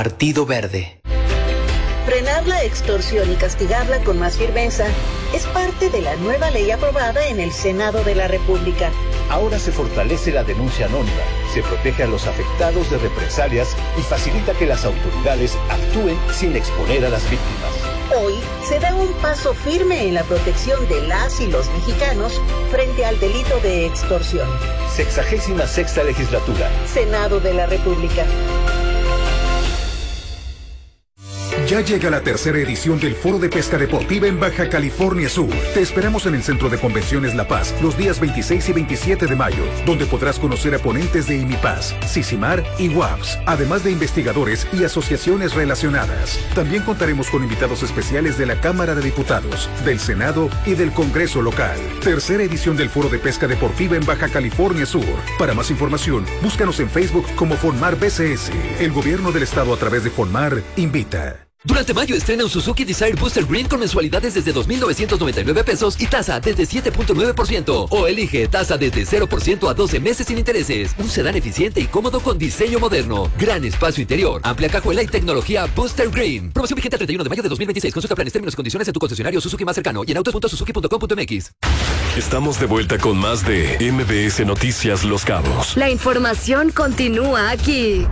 Partido Verde. Frenar la extorsión y castigarla con más firmeza es parte de la nueva ley aprobada en el Senado de la República. Ahora se fortalece la denuncia anónima, se protege a los afectados de represalias y facilita que las autoridades actúen sin exponer a las víctimas. Hoy se da un paso firme en la protección de las y los mexicanos frente al delito de extorsión. 66ª legislatura. Senado de la República. Ya llega la tercera edición del Foro de Pesca Deportiva en Baja California Sur. Te esperamos en el Centro de Convenciones La Paz los días 26 y 27 de mayo, donde podrás conocer a ponentes de IMIPAS, Sicimar y WAPS, además de investigadores y asociaciones relacionadas. También contaremos con invitados especiales de la Cámara de Diputados, del Senado y del Congreso local. Tercera edición del Foro de Pesca Deportiva en Baja California Sur. Para más información, búscanos en Facebook como Fonmar BCS. El gobierno del estado a través de Fonmar invita. Durante mayo estrena un Suzuki Desire Booster Green con mensualidades desde 2,999 pesos y tasa desde 7.9%. O elige tasa desde 0% a 12 meses sin intereses. Un sedán eficiente y cómodo con diseño moderno. Gran espacio interior, amplia cajuela y tecnología Booster Green. Promoción vigente al 31 de mayo de 2026. Consulta planes, términos y condiciones en tu concesionario Suzuki más cercano y en autos.suzuki.com.mx. Estamos de vuelta con más de MBS Noticias Los Cabos. La información continúa aquí.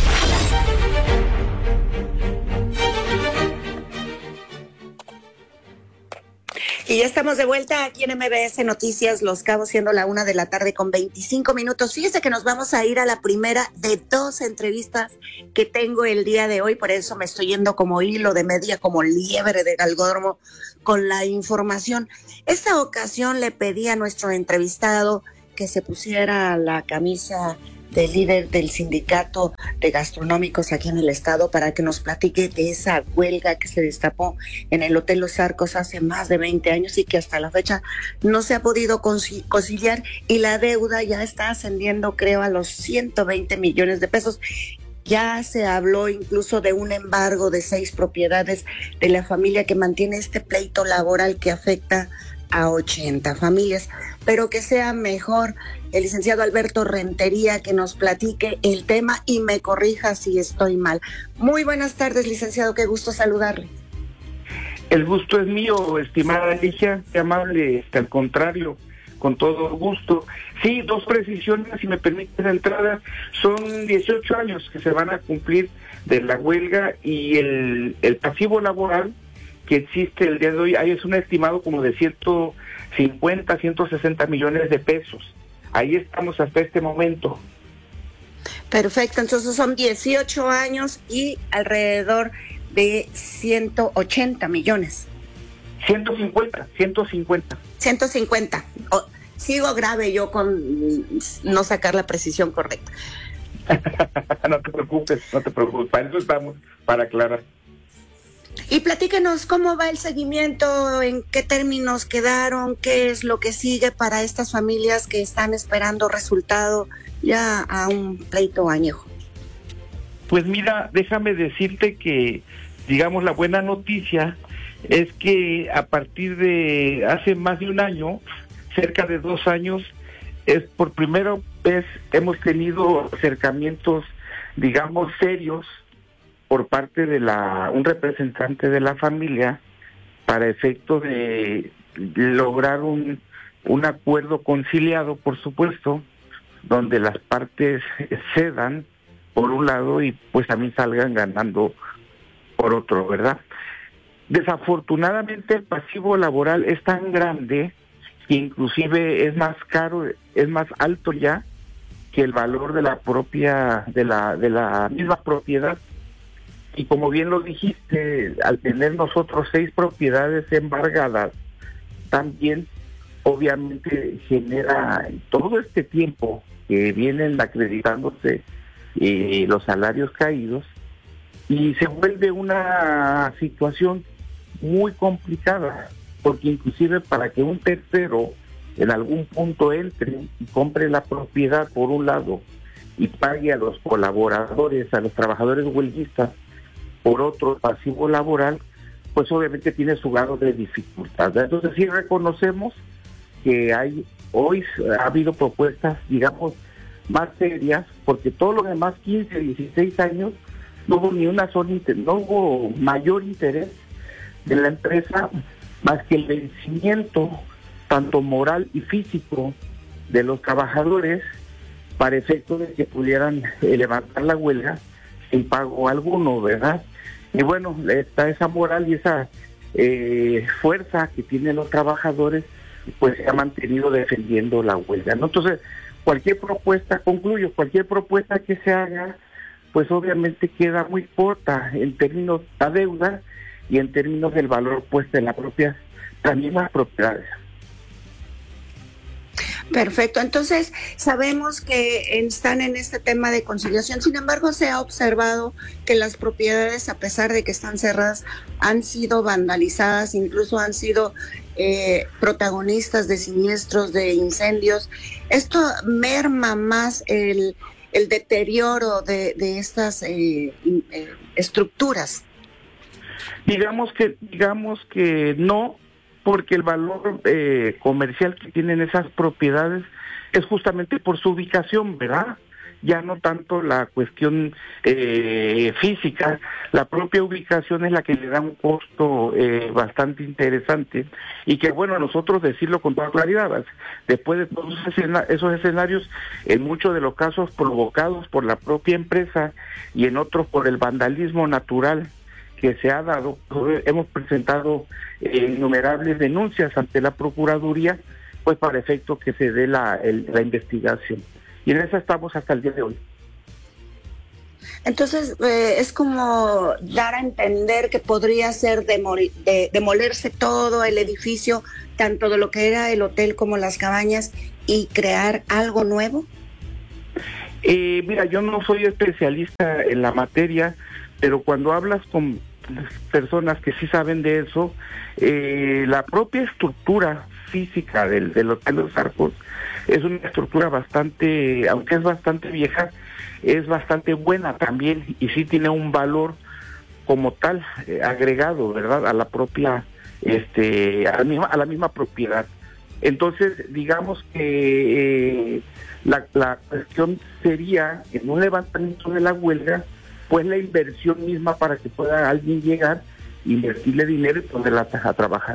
Y ya estamos de vuelta aquí en MBS Noticias Los Cabos, siendo la 1:00 con 25 minutos. Fíjese que nos vamos a ir a la primera de 2 entrevistas que tengo el día de hoy, por eso me estoy yendo como hilo de media, como liebre de galgódromo con la información. Esta ocasión le pedí a nuestro entrevistado que se pusiera la camisa del líder del sindicato de gastronómicos aquí en el estado para que nos platique de esa huelga que se destapó en el Hotel Los Arcos hace más de 20 años y que hasta la fecha no se ha podido conciliar, y la deuda ya está ascendiendo, creo, a los 120 millones de pesos. Ya se habló incluso de un embargo de 6 propiedades de la familia que mantiene este pleito laboral que afecta a 80 familias, pero que sea mejor el licenciado Alberto Rentería que nos platique el tema y me corrija si estoy mal. Muy buenas tardes, licenciado, qué gusto saludarle. El gusto es mío, estimada Alicia, qué amable, al contrario, con todo gusto. Sí, 2 precisiones, si me permiten la entrada. Son 18 años que se van a cumplir de la huelga y el pasivo laboral que existe el día de hoy, ahí es un estimado como de 150, 160 millones de pesos. Ahí estamos hasta este momento. Perfecto, entonces son 18 años y alrededor de 180 millones. 150. 150. Sigo grave yo con no sacar la precisión correcta. No te preocupes, para eso estamos, para aclarar. Y platíquenos cómo va el seguimiento, en qué términos quedaron, qué es lo que sigue para estas familias que están esperando resultado ya a un pleito añejo. Pues mira, déjame decirte que, digamos, la buena noticia es que a partir de hace más de un año, cerca de 2 años, es por primera vez hemos tenido acercamientos, digamos, serios por parte de un representante de la familia para efecto de lograr un acuerdo conciliado, por supuesto, donde las partes cedan por un lado y pues también salgan ganando por otro, ¿verdad? Desafortunadamente el pasivo laboral es tan grande que inclusive es más caro, es más alto ya que el valor de la misma propiedad. Y como bien lo dijiste, al tener nosotros 6 propiedades embargadas, también obviamente genera todo este tiempo que vienen acreditándose los salarios caídos, y se vuelve una situación muy complicada, porque inclusive para que un tercero en algún punto entre y compre la propiedad por un lado y pague a los colaboradores, a los trabajadores huelguistas, por otro pasivo laboral, pues obviamente tiene su grado de dificultad. Entonces sí reconocemos que hoy ha habido propuestas, digamos, más serias, porque todo lo demás 15, 16 años no hubo mayor interés de la empresa más que el vencimiento tanto moral y físico de los trabajadores para efecto de que pudieran levantar la huelga sin pago alguno, ¿verdad? Y bueno, está esa moral y esa fuerza que tienen los trabajadores, pues se ha mantenido defendiendo la huelga, ¿no? Entonces, cualquier propuesta que se haga, pues obviamente queda muy corta en términos de la deuda y en términos del valor puesto en las mismas propiedades. Perfecto, entonces sabemos que están en este tema de conciliación, sin embargo se ha observado que las propiedades, a pesar de que están cerradas, han sido vandalizadas, incluso han sido protagonistas de siniestros, de incendios. Esto merma más el deterioro de estas estructuras. Digamos que no, porque el valor comercial que tienen esas propiedades es justamente por su ubicación, ¿verdad? Ya no tanto la cuestión física, la propia ubicación es la que le da un costo bastante interesante, y que bueno, nosotros decirlo con toda claridad, después de todos esos escenarios, en muchos de los casos provocados por la propia empresa y en otros por el vandalismo natural que se ha dado, hemos presentado innumerables denuncias ante la Procuraduría, pues para efecto que se dé la investigación. Y en eso estamos hasta el día de hoy. Entonces, es como dar a entender que podría ser demolerse todo el edificio, tanto de lo que era el hotel como las cabañas, y crear algo nuevo. Mira, yo no soy especialista en la materia, pero cuando hablas con personas que sí saben de eso, la propia estructura física del Hotel Los Arcos es una estructura bastante, aunque es bastante vieja, es bastante buena también, y sí tiene un valor como tal agregado, ¿verdad?, a la propia, a la misma propiedad. Entonces, digamos que la cuestión sería, en un levantamiento de la huelga, pues la inversión misma para que pueda alguien llegar, invertirle dinero y ponerla a trabajar.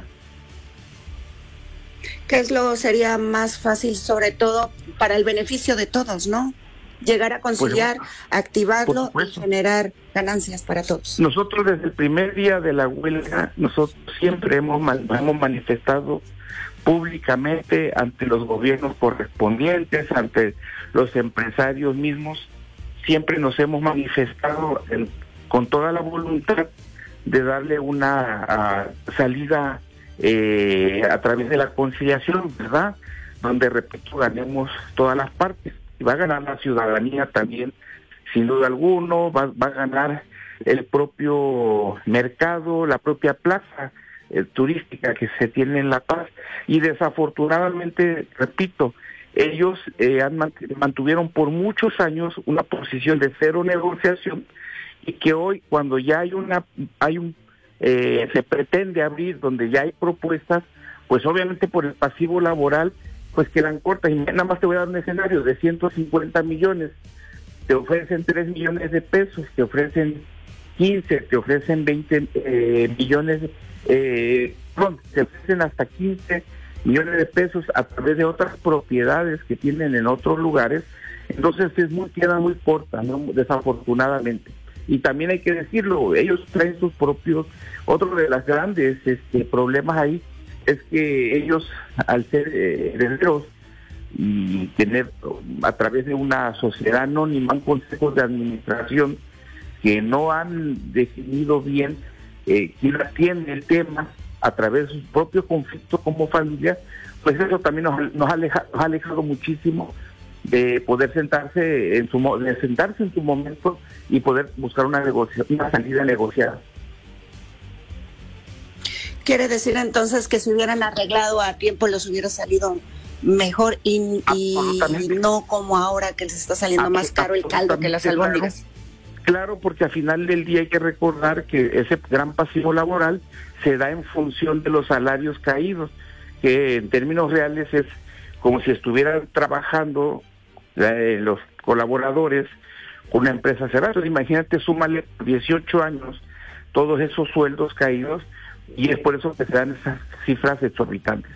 ¿Qué sería más fácil, sobre todo para el beneficio de todos, ¿no? Llegar a conciliar, activarlo y generar ganancias para todos. Nosotros desde el primer día de la huelga, nosotros siempre hemos manifestado públicamente ante los gobiernos correspondientes, ante los empresarios mismos, siempre nos hemos manifestado con toda la voluntad de darle una salida a través de la conciliación, ¿verdad? Donde, repito, ganemos todas las partes. Y va a ganar la ciudadanía también, sin duda alguno, va a ganar el propio mercado, la propia plaza turística que se tiene en La Paz. Y desafortunadamente, repito, ellos mantuvieron por muchos años una posición de cero negociación, y que hoy, cuando ya se pretende abrir, donde ya hay propuestas, pues obviamente por el pasivo laboral, pues quedan cortas. Y nada más te voy a dar un escenario de 150 millones, te ofrecen 3 millones de pesos, te ofrecen 15, te ofrecen 20 millones, te ofrecen hasta 15 millones de pesos a través de otras propiedades que tienen en otros lugares. Entonces queda muy corta, ¿no?, desafortunadamente. Y también hay que decirlo, ellos traen sus propios, otro de las grandes problemas ahí es que ellos, al ser herederos y tener a través de una sociedad anónima un consejo de administración que no han definido bien quién atiende el tema a través de sus propios conflictos como familia, pues eso también nos ha alejado muchísimo de poder sentarse en su momento y poder buscar una salida negociada. Quiere decir entonces que si hubieran arreglado a tiempo les hubiera salido mejor y no como ahora que les está saliendo más caro el caldo que las albóndigas. Claro, porque al final del día hay que recordar que ese gran pasivo laboral se da en función de los salarios caídos, que en términos reales es como si estuvieran trabajando los colaboradores una empresa cerrada. Entonces, imagínate, súmale 18 años todos esos sueldos caídos, y es por eso que se dan esas cifras exorbitantes.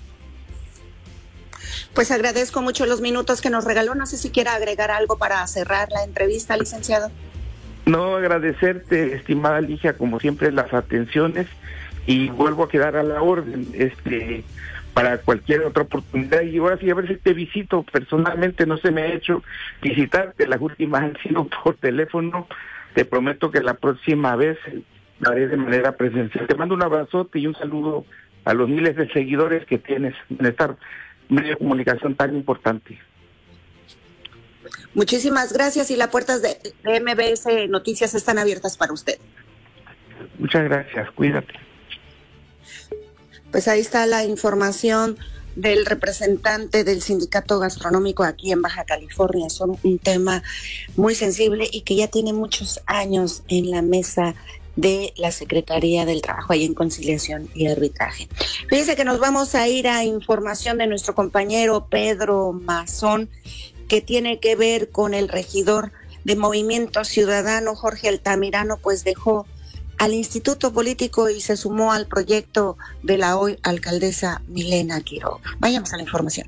Pues agradezco mucho los minutos que nos regaló. No sé si quiera agregar algo para cerrar la entrevista, licenciado. No, agradecerte, estimada Ligia, como siempre, las atenciones, y vuelvo a quedar a la orden para cualquier otra oportunidad. Y ahora sí, a ver si te visito personalmente. No se me ha hecho visitarte, las últimas han sido por teléfono. Te prometo que la próxima vez lo haré de manera presencial. Te mando un abrazote y un saludo a los miles de seguidores que tienes en esta medio de comunicación tan importante. Muchísimas gracias, y las puertas de MBS Noticias están abiertas para usted. Muchas gracias, cuídate. Pues ahí está la información del representante del sindicato gastronómico aquí en Baja California. Son un tema muy sensible y que ya tiene muchos años en la mesa de la Secretaría del Trabajo ahí en Conciliación y Arbitraje. Fíjense que nos vamos a ir a información de nuestro compañero Pedro Mazón, que tiene que ver con el regidor de Movimiento Ciudadano, Jorge Altamirano, pues dejó al instituto político y se sumó al proyecto de la hoy alcaldesa Milena Quiroga. Vayamos a la información.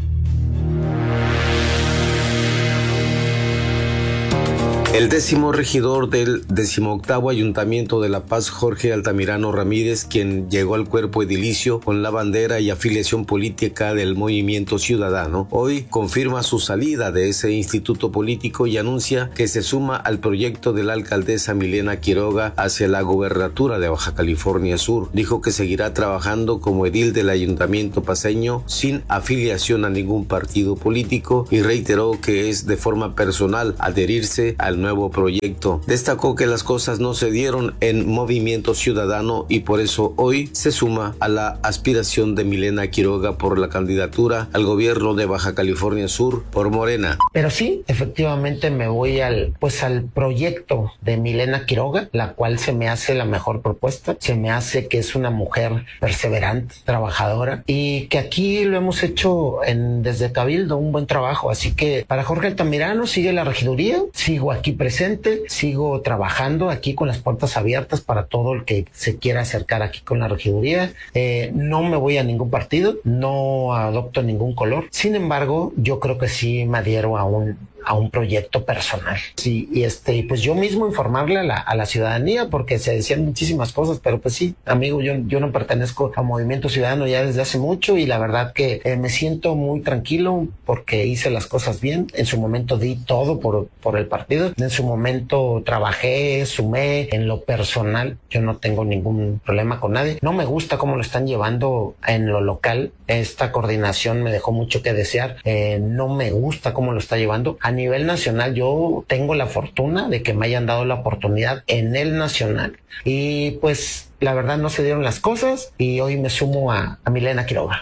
El 10º regidor del 18º Ayuntamiento de La Paz, Jorge Altamirano Ramírez, quien llegó al cuerpo edilicio con la bandera y afiliación política del Movimiento Ciudadano, hoy confirma su salida de ese instituto político y anuncia que se suma al proyecto de la alcaldesa Milena Quiroga hacia la gobernatura de Baja California Sur. Dijo que seguirá trabajando como edil del Ayuntamiento paceño sin afiliación a ningún partido político, y reiteró que es de forma personal adherirse al nuevo proyecto. Destacó que las cosas no se dieron en Movimiento Ciudadano y por eso hoy se suma a la aspiración de Milena Quiroga por la candidatura al gobierno de Baja California Sur por Morena. Pero sí, efectivamente me voy al proyecto de Milena Quiroga, la cual se me hace la mejor propuesta. Se me hace que es una mujer perseverante, trabajadora, y que aquí lo hemos hecho desde Cabildo un buen trabajo. Así que para Jorge Altamirano sigue la regiduría, sigo aquí presente, sigo trabajando aquí con las puertas abiertas para todo el que se quiera acercar aquí con la regiduría. No me voy a ningún partido, no adopto ningún color. Sin embargo, yo creo que sí me adhiero a un proyecto personal. Sí, y pues yo mismo informarle a la ciudadanía, porque se decían muchísimas cosas, pero pues sí, amigo, yo no pertenezco a Movimiento Ciudadano ya desde hace mucho, y la verdad que me siento muy tranquilo porque hice las cosas bien. En su momento di todo por el partido, en su momento trabajé, sumé. En lo personal, yo no tengo ningún problema con nadie. No me gusta cómo lo están llevando en lo local. Esta coordinación me dejó mucho que desear. No me gusta cómo lo está llevando. A nivel nacional, yo tengo la fortuna de que me hayan dado la oportunidad en el nacional, y pues la verdad no se dieron las cosas, y hoy me sumo a Milena Quiroga.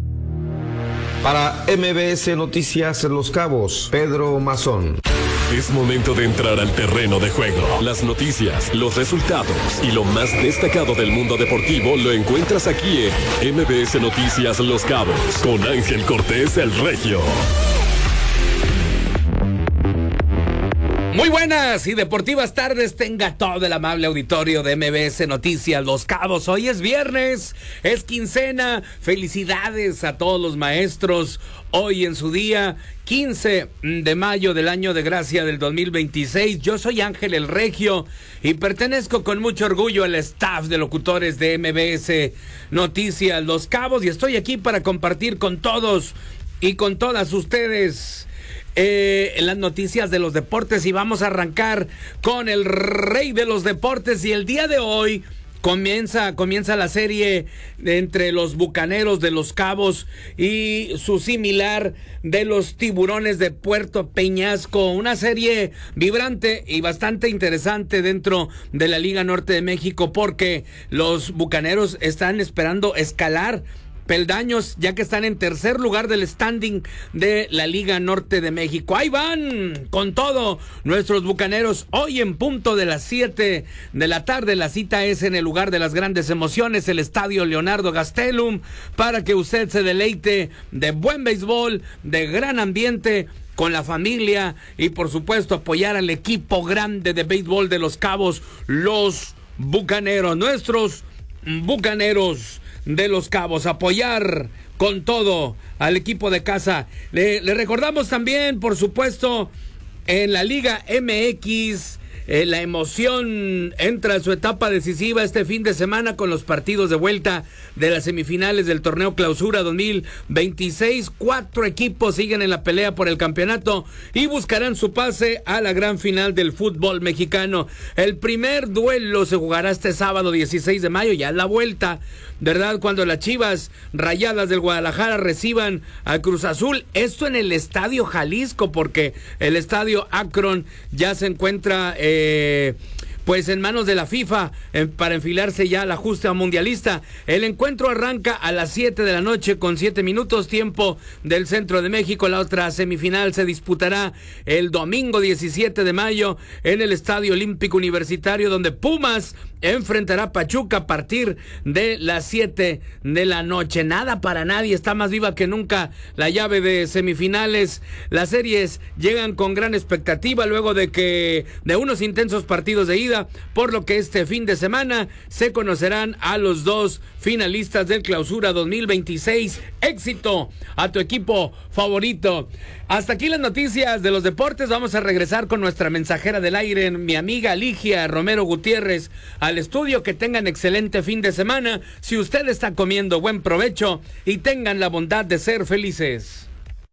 Para MBS Noticias Los Cabos, Pedro Mazón. Es momento de entrar al terreno de juego. Las noticias, los resultados y lo más destacado del mundo deportivo lo encuentras aquí en MBS Noticias Los Cabos, con Ángel Cortés el Regio. Muy buenas y deportivas tardes tenga todo el amable auditorio de MBS Noticias Los Cabos. Hoy es viernes, es quincena. Felicidades a todos los maestros hoy en su día, 15 de mayo del año de gracia del 2026. Yo soy Ángel el Regio y pertenezco con mucho orgullo al staff de locutores de MBS Noticias Los Cabos, y estoy aquí para compartir con todos y con todas ustedes en las noticias de los deportes, y vamos a arrancar con el rey de los deportes. Y el día de hoy comienza la serie entre los Bucaneros de Los Cabos y su similar de los Tiburones de Puerto Peñasco, una serie vibrante y bastante interesante dentro de la Liga Norte de México, porque los Bucaneros están esperando escalar peldaños, ya que están en tercer lugar del standing de la Liga Norte de México. Ahí van con todo nuestros Bucaneros. Hoy en punto de las 7 de la tarde, la cita es en el lugar de las grandes emociones, el Estadio Leonardo Gastelum, para que usted se deleite de buen béisbol, de gran ambiente, con la familia y por supuesto apoyar al equipo grande de béisbol de Los Cabos, los Bucaneros, nuestros Bucaneros de Los Cabos, apoyar con todo al equipo de casa. Le recordamos también, por supuesto, en la Liga MX, la emoción entra a su etapa decisiva este fin de semana con los partidos de vuelta de las semifinales del torneo Clausura 2026. 4 equipos siguen en la pelea por el campeonato y buscarán su pase a la gran final del fútbol mexicano. El primer duelo se jugará este sábado 16 de mayo, ya es la vuelta, ¿verdad? Cuando las Chivas Rayadas del Guadalajara reciban a Cruz Azul. Esto en el Estadio Jalisco, porque el Estadio Akron ya se encuentra pues en manos de la FIFA para enfilarse ya al ajuste mundialista. El encuentro arranca a las 7 de la noche con 7 minutos, tiempo del centro de México. La otra semifinal se disputará el domingo 17 de mayo en el Estadio Olímpico Universitario, donde Pumas enfrentará a Pachuca a partir de las 7 de la noche. Nada para nadie, está más viva que nunca la llave de semifinales. Las series llegan con gran expectativa luego de unos intensos partidos de ida, por lo que este fin de semana se conocerán a los 2 finalistas del Clausura 2026. Éxito a tu equipo favorito. Hasta aquí las noticias de los deportes. Vamos a regresar con nuestra mensajera del aire, mi amiga Ligia Romero Gutiérrez, al estudio. Que tengan excelente fin de semana. Si usted está comiendo, buen provecho y tengan la bondad de ser felices.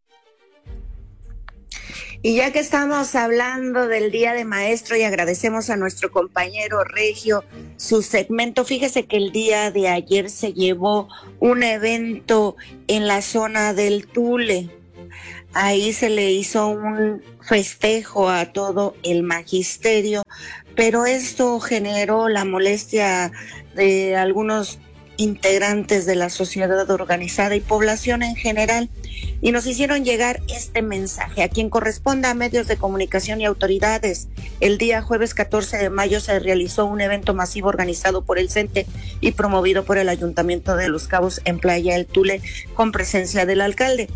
Y ya que estamos hablando del Día de Maestro y agradecemos a nuestro compañero Regio su segmento, fíjese que el día de ayer se llevó un evento en la zona del Tule. Ahí se le hizo un festejo a todo el magisterio, pero esto generó la molestia de algunos integrantes de la sociedad organizada y población en general, y nos hicieron llegar este mensaje a quien corresponda a medios de comunicación y autoridades. El día jueves 14 de mayo se realizó un evento masivo organizado por el CENTE y promovido por el Ayuntamiento de Los Cabos en Playa El Tule, con presencia del alcalde.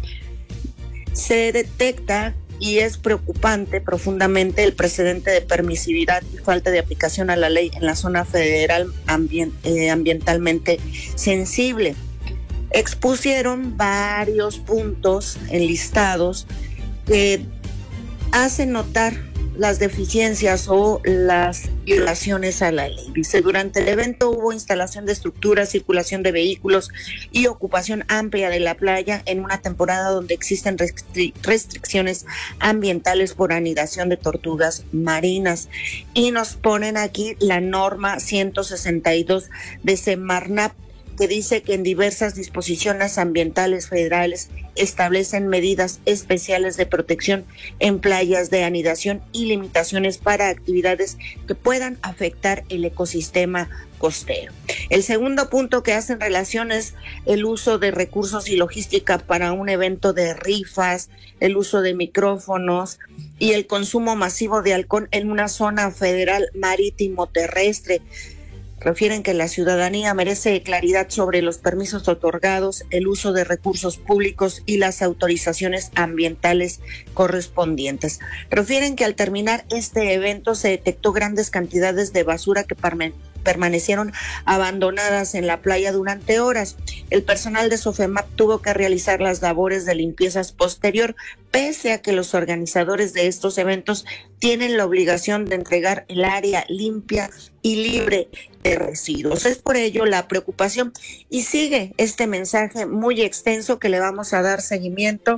Se detecta y es preocupante profundamente el precedente de permisividad y falta de aplicación a la ley en la zona federal ambientalmente sensible. Expusieron varios puntos enlistados que hacen notar las deficiencias o las violaciones a la ley. Dice, durante el evento hubo instalación de estructuras, circulación de vehículos y ocupación amplia de la playa en una temporada donde existen restricciones ambientales por anidación de tortugas marinas. Y nos ponen aquí la norma 162 de Semarnat, que dice que en diversas disposiciones ambientales federales establecen medidas especiales de protección en playas de anidación y limitaciones para actividades que puedan afectar el ecosistema costero. El segundo punto que hacen relación es el uso de recursos y logística para un evento de rifas, el uso de micrófonos y el consumo masivo de alcohol en una zona federal marítimo terrestre. Refieren que la ciudadanía merece claridad sobre los permisos otorgados, el uso de recursos públicos y las autorizaciones ambientales correspondientes. Refieren que al terminar este evento se detectó grandes cantidades de basura que permanecieron abandonadas en la playa durante horas. El personal de Sofemap tuvo que realizar las labores de limpiezas posterior, pese a que los organizadores de estos eventos tienen la obligación de entregar el área limpia y libre de residuos. Es por ello la preocupación, y sigue este mensaje muy extenso que le vamos a dar seguimiento.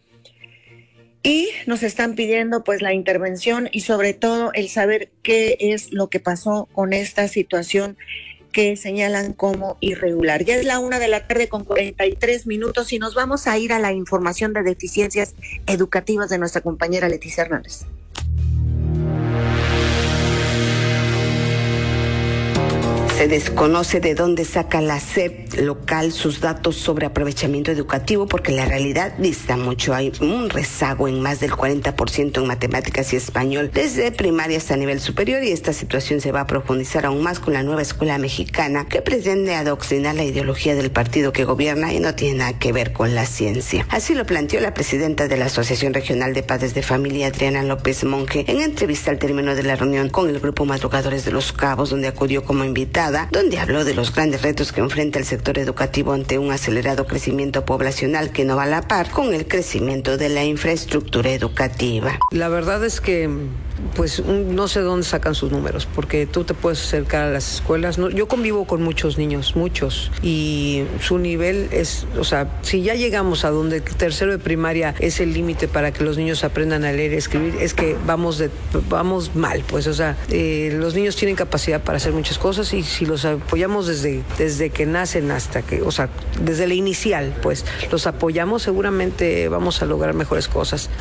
Y nos están pidiendo pues la intervención y sobre todo el saber qué es lo que pasó con esta situación que señalan como irregular. Ya es la 1:43 p.m. y nos vamos a ir a la información de deficiencias educativas de nuestra compañera Leticia Hernández. Se desconoce de dónde saca la SEP local sus datos sobre aprovechamiento educativo, porque la realidad dista mucho. Hay un rezago en más del 40% en matemáticas y español desde primaria hasta nivel superior, y esta situación se va a profundizar aún más con la nueva escuela mexicana que pretende adoctrinar la ideología del partido que gobierna y no tiene nada que ver con la ciencia. Así lo planteó la presidenta de la Asociación Regional de Padres de Familia, Adriana López Monge, en entrevista al término de la reunión con el grupo Madrugadores de Los Cabos, donde acudió como invitada, donde habló de los grandes retos que enfrenta el sector educativo ante un acelerado crecimiento poblacional que no va a la par con el crecimiento de la infraestructura educativa. La verdad es que pues no sé dónde sacan sus números, porque tú te puedes acercar a las escuelas. No, yo convivo con muchos niños, y su nivel es, o sea, si ya llegamos a donde tercero de primaria es el límite para que los niños aprendan a leer y escribir, es que vamos mal, pues, o sea, los niños tienen capacidad para hacer muchas cosas, y si los apoyamos desde que nacen hasta que, o sea, desde la inicial, pues, los apoyamos, seguramente vamos a lograr mejores cosas.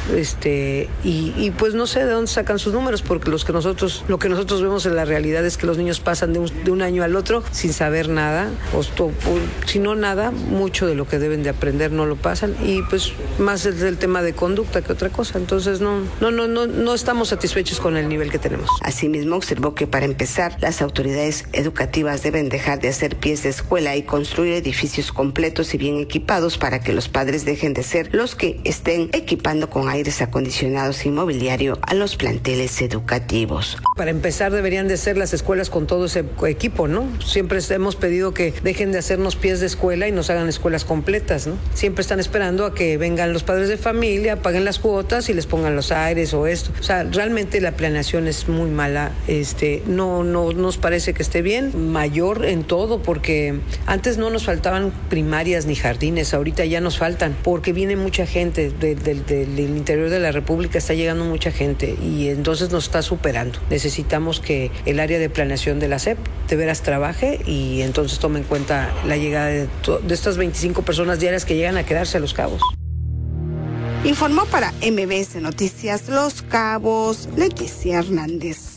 Y pues no sé de dónde sacan sus números, porque lo que nosotros vemos en la realidad es que los niños pasan de un año al otro sin saber nada, o si no nada, mucho de lo que deben de aprender no lo pasan, y pues más es el tema de conducta que otra cosa. Entonces no estamos satisfechos con el nivel que tenemos. Asimismo, observó que para empezar, las autoridades educativas deben dejar de hacer pies de escuela y construir edificios completos y bien equipados para que los padres dejen de ser los que estén equipando con aires acondicionados y mobiliario a los planteles educativos. Para empezar, deberían de ser las escuelas con todo ese equipo, ¿no? Siempre hemos pedido que dejen de hacernos pies de escuela y nos hagan escuelas completas, ¿no? Siempre están esperando a que vengan los padres de familia, paguen las cuotas y les pongan los aires o esto. O sea, realmente la planeación es muy mala. No nos parece que esté bien, mayor en todo, porque antes no nos faltaban primarias ni jardines, ahorita ya nos faltan, porque viene mucha gente del interior de la República, está llegando mucha gente, y entonces nos está superando. Necesitamos que el área de planeación de la SEP de veras trabaje, y entonces tome en cuenta la llegada de estas 25 personas diarias que llegan a quedarse a Los Cabos. Informó para MBS Noticias Los Cabos, Leticia Hernández.